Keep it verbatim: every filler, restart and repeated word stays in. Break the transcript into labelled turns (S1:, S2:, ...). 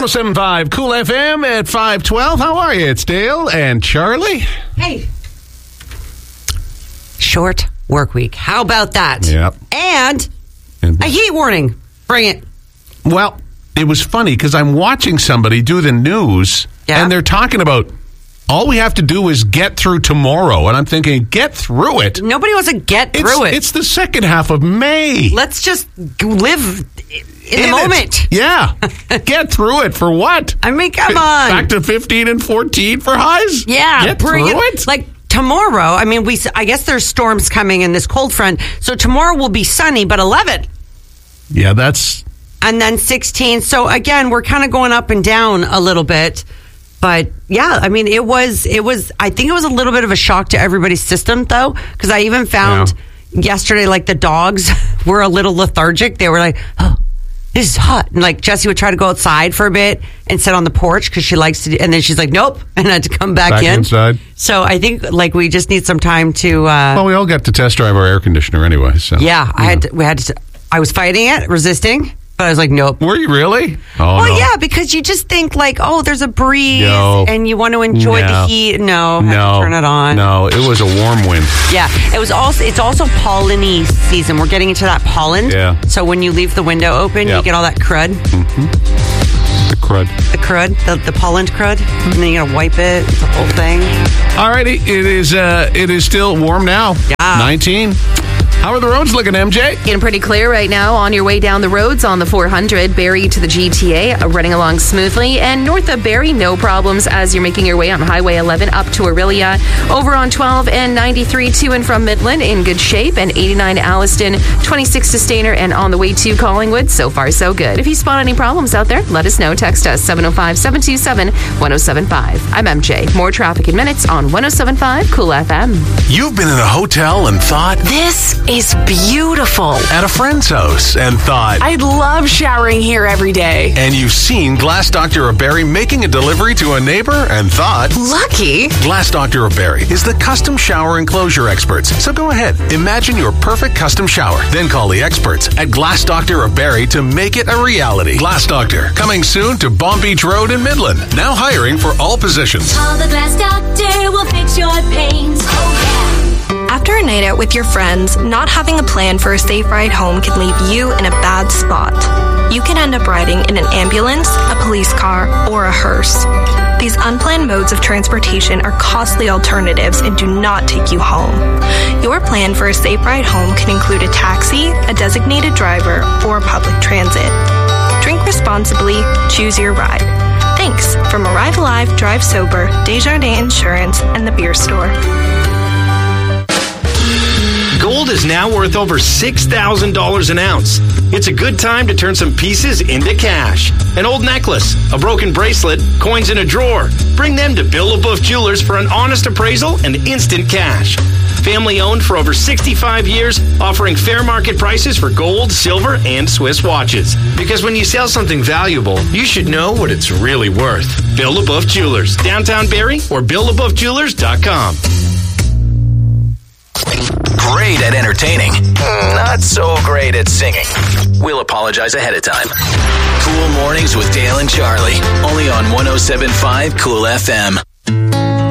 S1: one oh seven point five Cool F M at five twelve. How are you? It's Dale and Charlie.
S2: Hey. Short work week. How about that?
S1: Yep.
S2: And a heat warning. Bring it.
S1: Well, it was funny because I'm watching somebody do the news,
S2: yeah.
S1: and they're talking about all we have to do is get through tomorrow. And I'm thinking, get through it.
S2: Nobody wants to get through
S1: it's,
S2: it.
S1: It's the second half of May.
S2: Let's just live in, in the moment.
S1: It. Yeah. Get through it for what?
S2: I mean, come on.
S1: Back to fifteen and fourteen for highs?
S2: Yeah.
S1: Get
S2: bring
S1: through
S2: it.
S1: it.
S2: Like tomorrow, I mean, we. I guess there's storms coming in this cold front. So tomorrow will be sunny, but eleven.
S1: Yeah, that's...
S2: And then sixteen. So again, we're kind of going up and down a little bit. But yeah, I mean, it was, it was, I think it was a little bit of a shock to everybody's system though. Because I even found yeah. yesterday, like the dogs were a little lethargic. They were like, oh, this is hot. And like Jessie would try to go outside for a bit and sit on the porch because she likes to, do, and then she's like, nope. And I had to come back,
S1: back
S2: in.
S1: inside.
S2: So I think like we just need some time to. Uh,
S1: well, we all got to test drive our air conditioner anyway. So
S2: yeah, I had, to, we had to, I was fighting it, resisting. But I was like, nope.
S1: Were you really? Oh,
S2: well,
S1: no.
S2: yeah, because you just think like, oh, there's a breeze
S1: no.
S2: and you want to enjoy
S1: no.
S2: the heat. No, have
S1: no,
S2: to turn it on.
S1: No, it was a warm wind.
S2: Yeah, it was also. It's also pollen-y season. We're getting into that pollen.
S1: Yeah.
S2: So when you leave the window open,
S1: yep.
S2: you get all that crud.
S1: Mm-hmm. The crud.
S2: The crud. The, the pollen crud. Mm-hmm. And then you gotta wipe it. The whole thing.
S1: All righty, it is. Uh, it is still warm now.
S2: Yeah.
S1: nineteen. How are the roads looking, M J?
S3: Getting pretty clear right now on your way down the roads on the four hundred, Barrie to the G T A, running along smoothly. And north of Barrie, no problems as you're making your way on Highway eleven up to Orillia. Over on twelve and ninety-three to and from Midland in good shape. And eighty-nine Alliston, twenty-six to Stayner, and on the way to Collingwood. So far, so good. If you spot any problems out there, let us know. Text us seven oh five, seven two seven, one oh seven five. I'm M J. More traffic in minutes on one oh seven point five Cool F M.
S4: You've been in a hotel and thought,
S5: this is beautiful.
S4: At a friend's house and thought,
S5: I'd love showering here every day.
S4: And you've seen Glass Doctor of Barrie making a delivery to a neighbor and thought,
S5: lucky.
S4: Glass Doctor of Barrie is the custom shower enclosure experts. So go ahead, imagine your perfect custom shower. Then call the experts at Glass Doctor of Barrie to make it a reality. Glass Doctor, coming soon to Bomb Beach Road in Midland. Now hiring for all positions.
S6: Call the Glass Doctor, will fix your pains. Oh, yeah.
S7: After a night out with your friends, not having a plan for a safe ride home can leave you in a bad spot. You can end up riding in an ambulance, a police car, or a hearse. These unplanned modes of transportation are costly alternatives and do not take you home. Your plan for a safe ride home can include a taxi, a designated driver, or public transit. Drink responsibly, choose your ride. Thanks from Arrive Alive, Drive Sober, Desjardins Insurance, and the Beer Store.
S8: Gold is now worth over six thousand dollars an ounce. It's a good time to turn some pieces into cash. An old necklace, a broken bracelet, coins in a drawer. Bring them to Bill LaBeouf Jewelers for an honest appraisal and instant cash. Family owned for over sixty-five years, offering fair market prices for gold, silver, and Swiss watches. Because when you sell something valuable, you should know what it's really worth. Bill LaBeouf Jewelers, downtown Barrie, or bill labeouf jewelers dot com.
S4: Great at entertaining, not so great at singing. We'll apologize ahead of time. Cool Mornings with Dale and Charlie, only on one oh seven point five Cool F M.